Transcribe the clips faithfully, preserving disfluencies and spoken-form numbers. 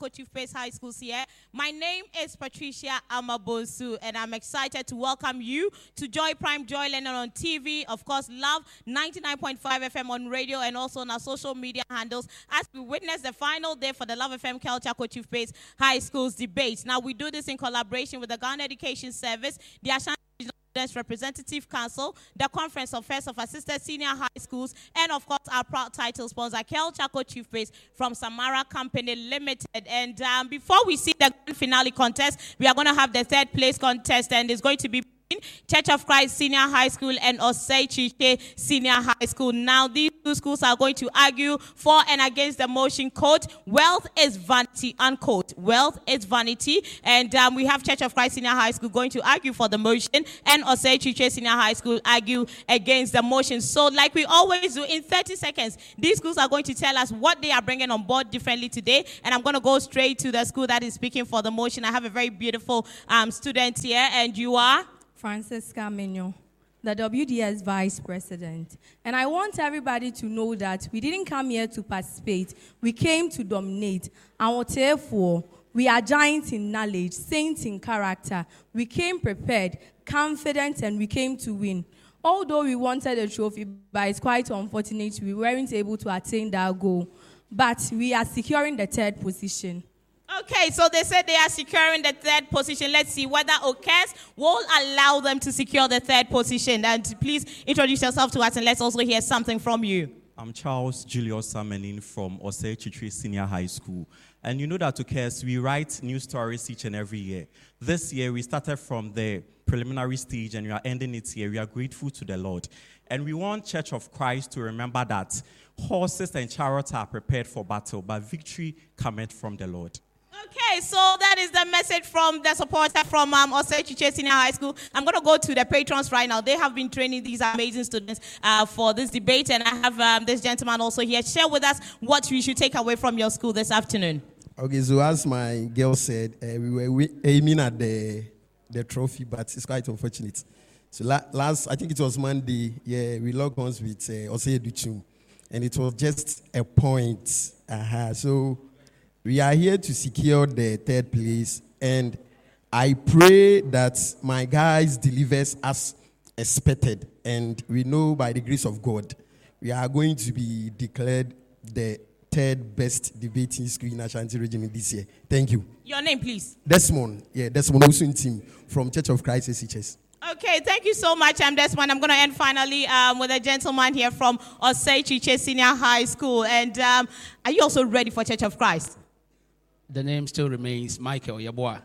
Chief Pace High Schools here. My name is Patricia Amabonsu, and I'm excited to welcome you to Joy Prime, Joy Learning on T V. Of course, Love ninety-nine point five F M on radio and also on our social media handles as we witness the final day for the Love F M Kelchako Chief Pace High Schools debate. Now, we do this in collaboration with the Ghana Education Service, the Ashanti Students Representative Council, the Conference of First of Assisted Senior High Schools, and of course our proud title sponsor, Kelchako Chief Pace from Samara Company Limited. And um, before we see the grand finale contest, we are going to have the third place contest, and it's going to be Church of Christ Senior High School and Osei Chiche Senior High School. Now, these two schools are going to argue for and against the motion code, wealth is vanity, unquote. Wealth is vanity. And um, we have Church of Christ Senior High School going to argue for the motion, and Osei Chiche Senior High School argue against the motion. So, like we always do, in thirty seconds, these schools are going to tell us what they are bringing on board differently today. And I'm going to go straight to the school that is speaking for the motion. I have a very beautiful um, student here, and you are? Francisca Mignon, the W D S Vice President. And I want everybody to know that we didn't come here to participate. We came to dominate. And therefore, we are giants in knowledge, saints in character. We came prepared, confident, and we came to win. Although we wanted a trophy, but it's quite unfortunate we weren't able to attain that goal. But we are securing the third position. Okay, so they said they are securing the third position. Let's see whether Okes will allow them to secure the third position. And please introduce yourself to us, and let's also hear something from you. I'm Charles Julius Samenin from Osei Chiche Senior High School. And you know that Okes, we write new stories each and every year. This year, we started from the preliminary stage, and we are ending it here. We are grateful to the Lord. And we want Church of Christ to remember that horses and chariots are prepared for battle, but victory cometh from the Lord. Okay, so that is the message from the supporter from um, Osei Chiche Senior High School. I'm going to go to the patrons right now. They have been training these amazing students uh, for this debate, and I have um, this gentleman also here. Share with us what you should take away from your school this afternoon. Okay, so as my girl said, uh, we were aiming at the the trophy, but it's quite unfortunate. So la- last, I think it was Monday, yeah, we logged horns with uh, Osei Duchum, and it was just a point. Uh-huh. So we are here to secure the third place, and I pray that my guys delivers as expected, and we know by the grace of God, we are going to be declared the third best debating school in Ashanti region this year. Thank you. Your name, please. Desmond. Yeah, Desmond Osun team from Church of Christ S H S. Okay, thank you so much, I'm Desmond. I'm going to end finally um, with a gentleman here from Osei Chiche Senior High School. And um, are you also ready for Church of Christ? The name still remains Michael Yeboah.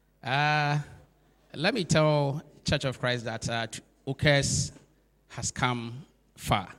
Uh, let me tell Church of Christ that uh, Okes has come far,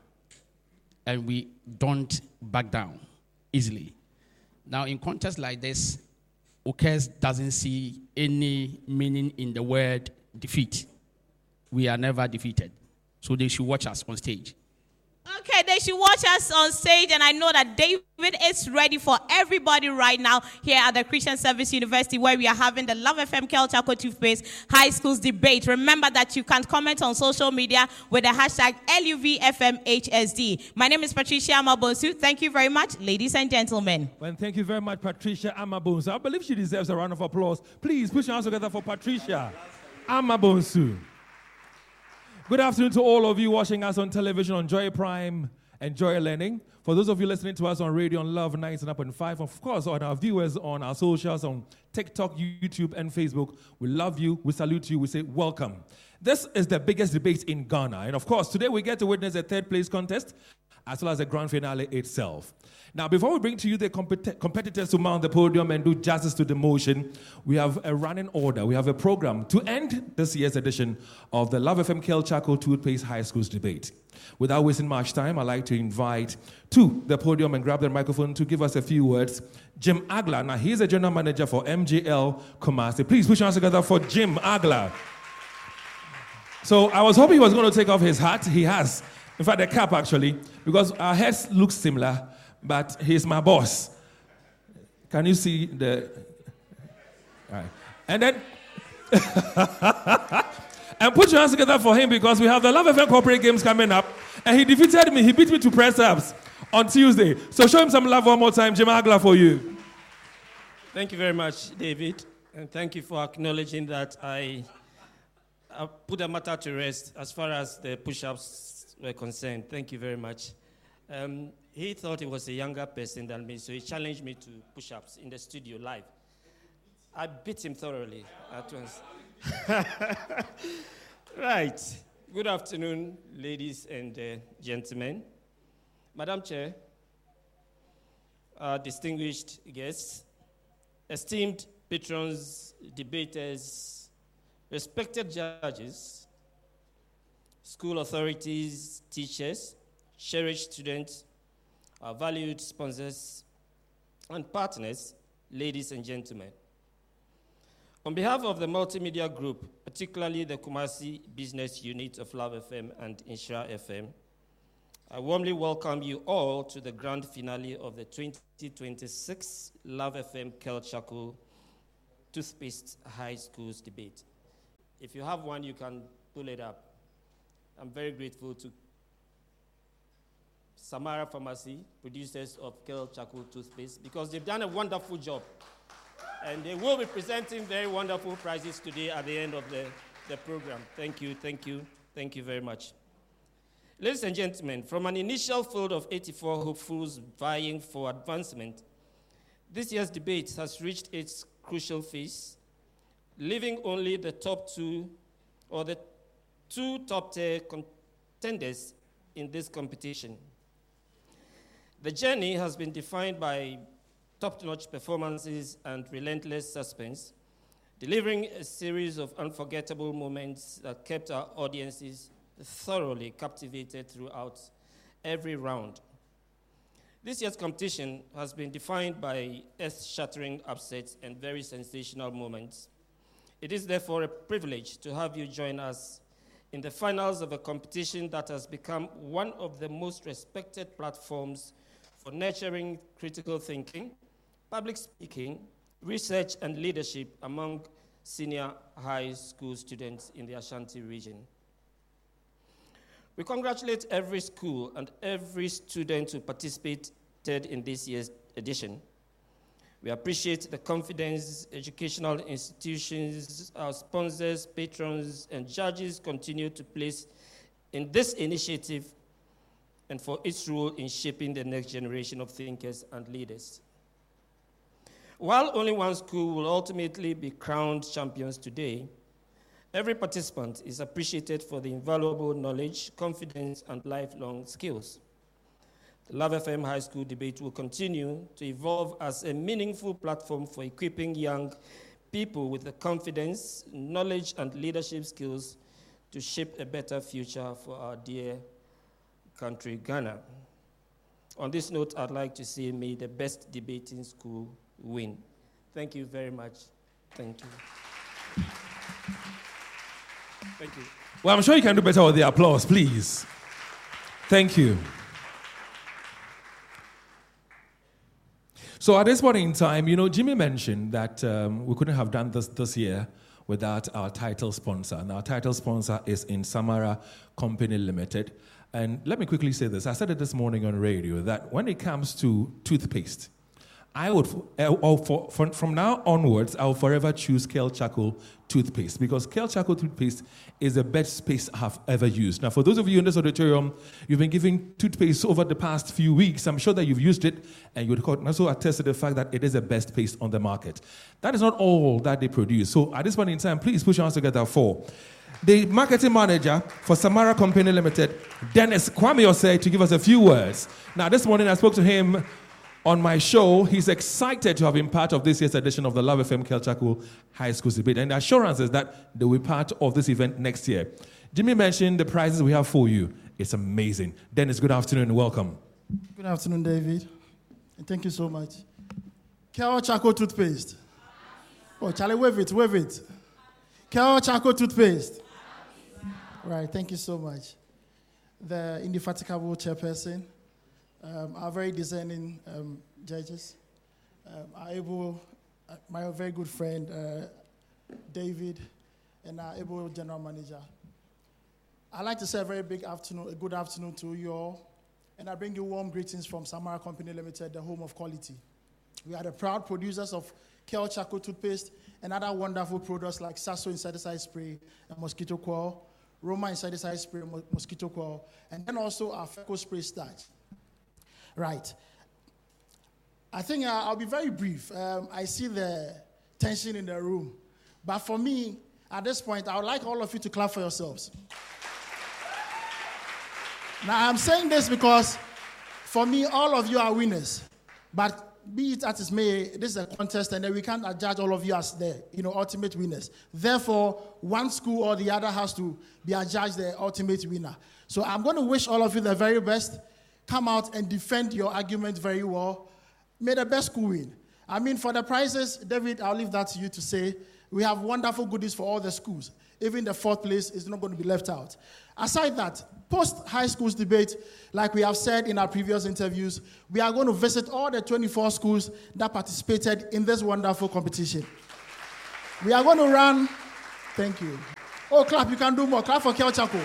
and we don't back down easily. Now, in context like this, Okes doesn't see any meaning in the word defeat. We are never defeated, so they should watch us on stage. Okay, they should watch us on stage, and I know that David is ready for everybody right now here at the Christian Service University, where we are having the Love F M Kelchako Chief Pace High Schools debate. Remember that you can comment on social media with the hashtag L U V F M H S D. My name is Patricia Amabonsu. Thank you very much, ladies and gentlemen. Well, thank you very much, Patricia Amabonsu. I believe she deserves a round of applause. Please put your hands together for Patricia Amabonsu. Good afternoon to all of you watching us on television on Joy Prime and Joy Learning. For those of you listening to us on radio on Love ninety-nine point five, of course, on our viewers on our socials, on TikTok, YouTube, and Facebook, we love you, we salute you, we say welcome. This is the biggest debate in Ghana. And of course, today we get to witness a third place contest as well as the grand finale itself. Now, before we bring to you the compet- competitors to mount the podium and do justice to the motion, we have a running order. We have a program to end this year's edition of the Love F M Kelchako Chief Pace High Schools debate. Without wasting much time, I'd like to invite to the podium and grab the microphone to give us a few words, Jim Agla. Now, he's a general manager for M J L Kumasi. Please put your hands together for Jim Agla. So I was hoping he was going to take off his hat. He has. In fact, the cap, actually, because our heads look similar, but he's my boss. Can you see the... All right. And then... and put your hands together for him, because we have the Love F M Corporate Games coming up, and he defeated me. He beat me to press ups on Tuesday. So show him some love one more time. Jim Agla for you. Thank you very much, David. And thank you for acknowledging that I, I put the matter to rest as far as the push-ups were concerned. Thank you very much. Um, he thought he was a younger person than me, so he challenged me to push-ups in the studio live. I beat him thoroughly at once. Right. Good afternoon, ladies and uh, gentlemen. Madam Chair, uh, distinguished guests, esteemed patrons, debaters, respected judges, school authorities, teachers, cherished students, our valued sponsors, and partners, ladies and gentlemen. On behalf of the multimedia group, particularly the Kumasi business unit of Love F M and Insha F M, I warmly welcome you all to the grand finale of the twenty twenty-six Love F M Kelchaku Toothpaste High Schools debate. If you have one, you can pull it up. I'm very grateful to Samara Pharmacy, producers of Kelchaku Toothpaste, because they've done a wonderful job. And they will be presenting very wonderful prizes today at the end of the, the program. Thank you, thank you, thank you very much. Ladies and gentlemen, from an initial field of eighty-four hopefuls vying for advancement, this year's debate has reached its crucial phase, leaving only the top two, or the two top-tier contenders in this competition. The journey has been defined by top-notch performances and relentless suspense, delivering a series of unforgettable moments that kept our audiences thoroughly captivated throughout every round. This year's competition has been defined by earth-shattering upsets and very sensational moments. It is therefore a privilege to have you join us in the finals of a competition that has become one of the most respected platforms for nurturing critical thinking, public speaking, research, and leadership among senior high school students in the Ashanti region. We congratulate every school and every student who participated in this year's edition. We appreciate the confidence educational institutions, our sponsors, patrons, and judges continue to place in this initiative and for its role in shaping the next generation of thinkers and leaders. While only one school will ultimately be crowned champions today, every participant is appreciated for the invaluable knowledge, confidence, and lifelong skills. The Love F M High School debate will continue to evolve as a meaningful platform for equipping young people with the confidence, knowledge, and leadership skills to shape a better future for our dear country, Ghana. On this note, I'd like to say, may the best debating school win. Thank you very much. Thank you. Thank you. Well, I'm sure you can do better with the applause, please. Thank you. So at this point in time, you know, Jimmy mentioned that um, we couldn't have done this this year without our title sponsor. And our title sponsor is In Samara Company Limited. And let me quickly say this. I said it this morning on radio that when it comes to toothpaste, I would, uh, for, for, from now onwards, I will forever choose Kelchaku toothpaste because Kelchaku toothpaste is the best paste I have ever used. Now, for those of you in this auditorium, you've been giving toothpaste over the past few weeks. I'm sure that you've used it, and you would also attest to the fact that it is the best paste on the market. That is not all that they produce. So at this point in time, please put your hands together for the marketing manager for Samara Company Limited, Dennis Kwame Osei, to give us a few words. Now, this morning I spoke to him on my show. He's excited to have been part of this year's edition of the Love F M Kelchaku High School debate, and the assurance is that they will be part of this event next year. Jimmy mentioned the prizes we have for you. It's amazing. Dennis, good afternoon and welcome. Good afternoon, David, and thank you so much. Kelchaku toothpaste. Oh, Charlie, wave it, wave it. Kelchaku toothpaste. Right, thank you so much. The indefatigable chairperson, Um, our very discerning um, judges, um, our able, uh, my very good friend, uh, David, and our able general manager. I'd like to say a very big afternoon, a good afternoon to you all, and I bring you warm greetings from Samara Company Limited, the home of quality. We are the proud producers of Kel Charcoal toothpaste and other wonderful products like Sasso insecticide spray and mosquito coil, Roma insecticide spray and mosquito coil, and then also our Feco spray starch. Right. I think uh, I'll be very brief. Um, I see the tension in the room. But for me, at this point, I would like all of you to clap for yourselves. Now, I'm saying this because, for me, all of you are winners. But be it as it may, this is a contest, and then we can't judge all of you as the you know, ultimate winners. Therefore, one school or the other has to be adjudged the ultimate winner. So I'm going to wish all of you the very best. Come out and defend your argument very well. May the best school win. I mean, for the prizes, David, I'll leave that to you to say. We have wonderful goodies for all the schools. Even the fourth place is not going to be left out. Aside that, post-high schools debate, like we have said in our previous interviews, we are going to visit all the twenty-four schools that participated in this wonderful competition. We are going to run, thank you. Oh, clap, you can do more. Clap for Kel Charcoal.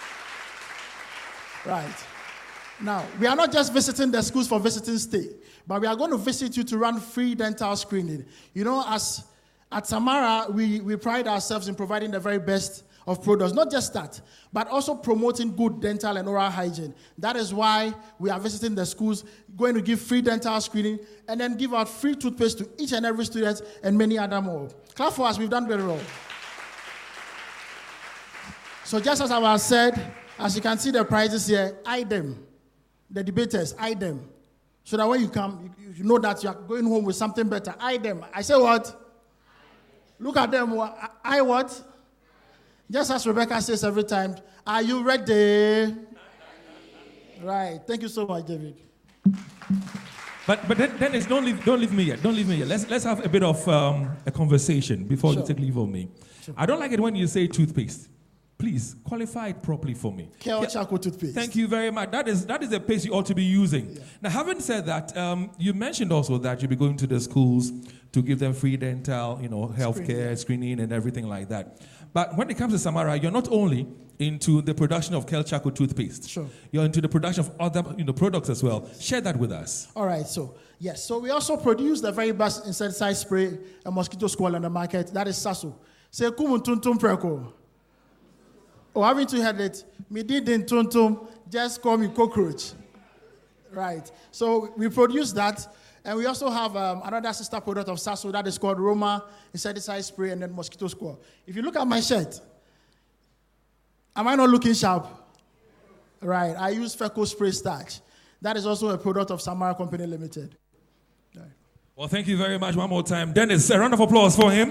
Right. Now, we are not just visiting the schools for visiting stay, but we are going to visit you to run free dental screening. You know, as at Samara, we, we pride ourselves in providing the very best of products. Not just that, but also promoting good dental and oral hygiene. That is why we are visiting the schools, going to give free dental screening, and then give out free toothpaste to each and every student and many other more. Clap for us, we've done very well. So just as I was said, as you can see the prizes here, eye them. The debaters, eye them. So that when you come, you, you know that you are going home with something better. Eye them. I say what? Look at them. I what? Just as Rebecca says every time, are you ready? Right. Thank you so much, David. But but then, Dennis, don't leave don't leave me yet. Don't leave me yet. Let's let's have a bit of um, a conversation before sure. you take leave of me. Sure. I don't like it when you say toothpaste. Please qualify it properly for me. Kel Charcoal toothpaste. Thank you very much. That is that is the paste you ought to be using. Yeah. Now, having said that, um, you mentioned also that you'll be going to the schools to give them free dental, you know, healthcare, screening. screening, and everything like that. But when it comes to Samara, you're not only into the production of Kel Charcoal toothpaste. Sure. You're into the production of other, you know, products as well. Share that with us. All right. So yes. So we also produce the very best insecticide spray and mosquito squall on the market. That is Sasso. Say kumuntuntum preko. Oh, haven't you heard it? Me didn't tuntum, just call me cockroach. Right. So we produce that, and we also have um, another sister product of Sasso that is called Roma insecticide spray and then mosquito squall. If you look at my shirt, am I not looking sharp? Right. I use Feco spray starch. That is also a product of Samara Company Limited. Right. Well, thank you very much one more time. Dennis, a round of applause for him.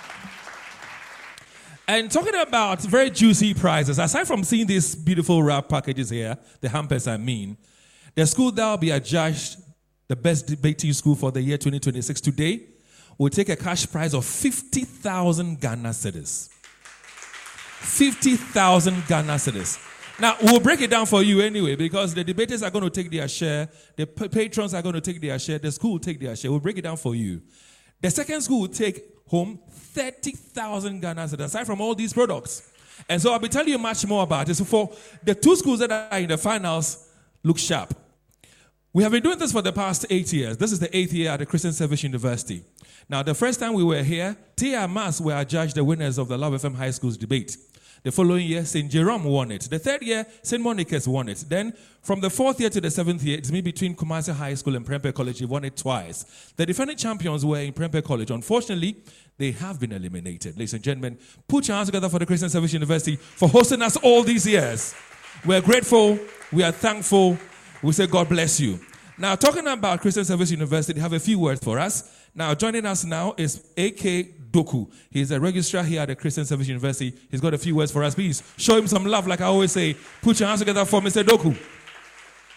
And talking about very juicy prizes, aside from seeing these beautiful wrap packages here, the hampers I mean, the school that will be adjudged the best debating school for the year twenty twenty-six today will take a cash prize of fifty thousand Ghana cedis. fifty thousand Ghana cedis. Now, we'll break it down for you anyway, because the debaters are going to take their share, the p- patrons are going to take their share, the school will take their share. We'll break it down for you. The second school will take home thirty thousand Ghana cedis, aside from all these products. And so I'll be telling you much more about it. So for the two schools that are in the finals, look sharp. We have been doing this for the past eight years. This is the eighth year at the Christian Service University. Now, the first time we were here, T R M A S were adjudged the winners of the Love F M High Schools debate. The following year, Saint Jerome won it. The third year, Saint Monica's won it. Then, from the fourth year to the seventh year, it's me between Kumasi High School and Prempeh College. They won it twice. The defending champions were in Prempeh College. Unfortunately, they have been eliminated. Ladies and gentlemen, put your hands together for the Christian Service University for hosting us all these years. We're grateful. We are thankful. We say God bless you. Now, talking about Christian Service University, they have a few words for us. Now, joining us now is A K Doku. He's a registrar here at the Christian Service University. He's got a few words for us. Please show him some love, like I always say. Put your hands together for Mister Doku.